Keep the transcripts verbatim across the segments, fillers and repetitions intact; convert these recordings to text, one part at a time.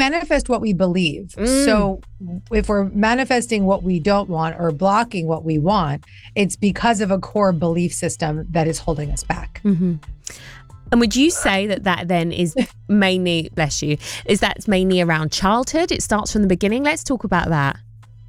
manifest what we believe. Mm. So if we're manifesting what we don't want or blocking what we want, it's because of a core belief system that is holding us back. Mm-hmm. And would you say that that then is mainly, bless you, is that mainly around childhood? It starts from the beginning. Let's talk about that.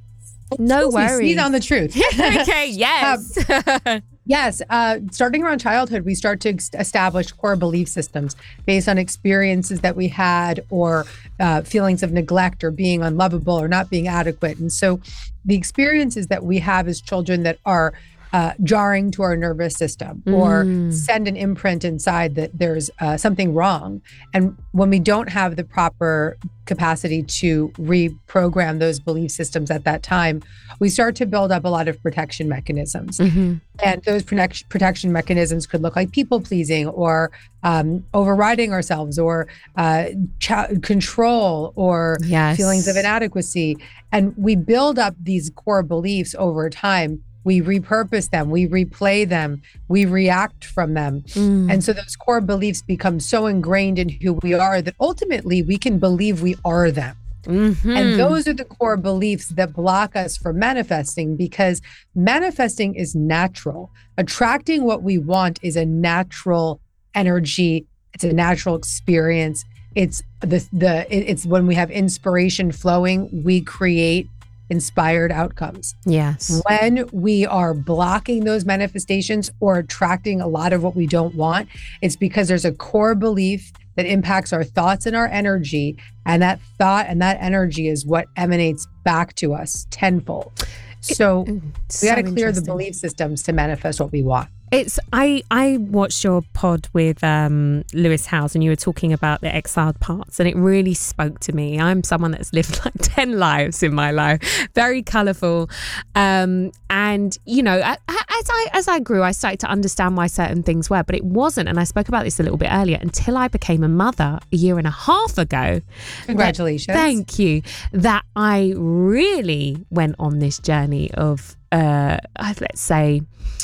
No worries. Sneeze on the truth. Okay, yes. um, yes. Uh, starting around childhood, we start to ex- establish core belief systems based on experiences that we had or uh, feelings of neglect or being unlovable or not being adequate. And so the experiences that we have as children that are Uh, jarring to our nervous system or Mm. send an imprint inside that there's uh, something wrong. And when we don't have the proper capacity to reprogram those belief systems at that time, we start to build up a lot of protection mechanisms. Mm-hmm. And those protect- protection mechanisms could look like people pleasing or um, overriding ourselves or uh, ch- control or Yes. feelings of inadequacy. And we build up these core beliefs over time. We repurpose them, we replay them, we react from them. Mm. And so those core beliefs become so ingrained in who we are that ultimately we can believe we are them. Mm-hmm. And those are the core beliefs that block us from manifesting, because manifesting is natural. Attracting what we want is a natural energy. It's a natural experience. It's the the it's when we have inspiration flowing, we create inspired outcomes. Yes. When we are blocking those manifestations or attracting a lot of what we don't want, it's because there's a core belief that impacts our thoughts and our energy. And that thought and that energy is what emanates back to us tenfold. So It, we got to so clear the interesting. belief systems to manifest what we want. It's I I watched your pod with um, Lewis Howes, and you were talking about the exiled parts, and it really spoke to me. I'm someone that's lived like ten lives in my life, very colourful, um, and you know, as I as I grew, I started to understand why certain things were, but it wasn't. And I spoke about this a little bit earlier until I became a mother a year and a half ago. Congratulations! That, thank you. That I really went on this journey of, uh, let's say.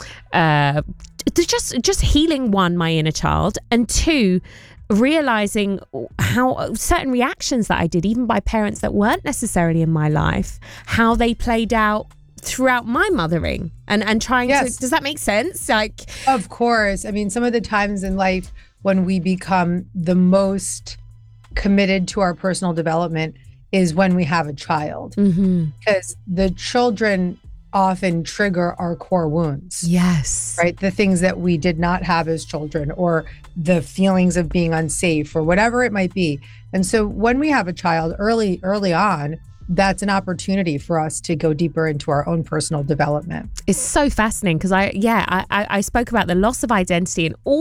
Uh, just just healing, one, my inner child, and two, realizing how certain reactions that I did, even by parents that weren't necessarily in my life, how they played out throughout my mothering, and and trying Yes. to, does that make sense? Like, Of course. I mean, some of the times in life when we become the most committed to our personal development is when we have a child, mm-hmm. because the children often trigger our core wounds. Yes. Right? The things that we did not have as children, or the feelings of being unsafe, or whatever it might be. And so when we have a child early, early on, that's an opportunity for us to go deeper into our own personal development. It's so fascinating because I, yeah, I, I I spoke about the loss of identity and all